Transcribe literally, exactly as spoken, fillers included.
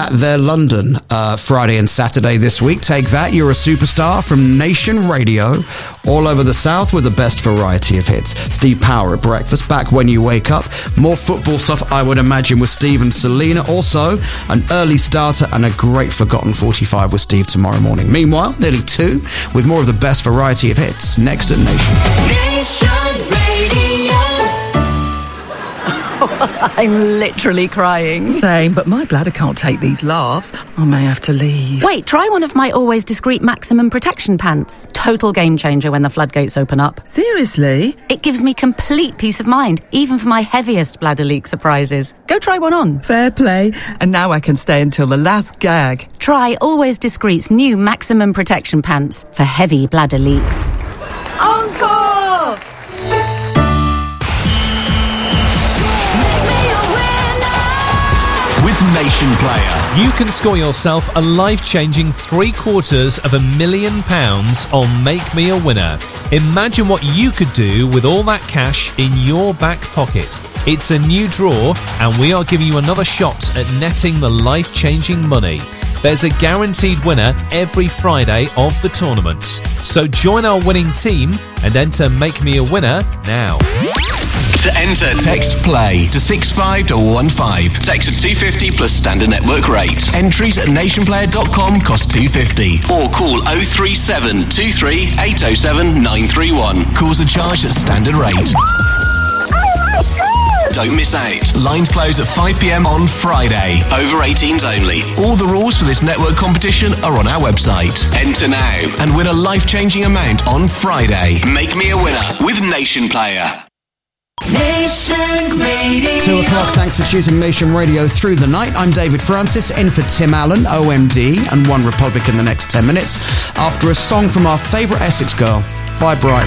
at their London uh, Friday and Saturday this week. Take that, You're a Superstar from Nation Radio. All over the South with the best variety of hits. Steve Power at breakfast, Back When You Wake Up. More football stuff, I would imagine, with Steve and Selena. Also, an early starter and a great forgotten forty-five with Steve tomorrow morning. Meanwhile, nearly two with more of the best variety of hits next at Nation. Nation Radio. I'm literally crying. Same, but my bladder can't take these laughs. I may have to leave. Wait, try one of my always discreet maximum protection pants. Total game changer when the floodgates open up. Seriously? It gives me complete peace of mind, even for my heaviest bladder leak surprises. Go try one on. Fair play. And now I can stay until the last gag. Try Always Discreet's new maximum protection pants for heavy bladder leaks. Encore! With Nation Player, you can score yourself a life-changing three quarters of a million pounds on Make Me a Winner. Imagine what you could do with all that cash in your back pocket. It's a new draw, and we are giving you another shot at netting the life-changing money. There's a guaranteed winner every Friday of the tournament. So join our winning team and enter Make Me a Winner now. To enter, text PLAY to six five one one five. Text at two fifty plus standard network rate. Entries at nation player dot com cost two fifty. Or call oh three seven two three eight oh seven nine three one. Calls are charged at standard rate. Don't miss out. Lines close at five p.m. on Friday. Over eighteens only. All the rules for this network competition are on our website. Enter now and win a life-changing amount on Friday. Make Me a Winner with Nation Player. Nation Radio. Two o'clock, thanks for choosing Nation Radio through the night. I'm David Francis, in for Tim Allen, O M D, and One Republic in the next ten minutes, after a song from our favourite Essex girl, Vi Brighton.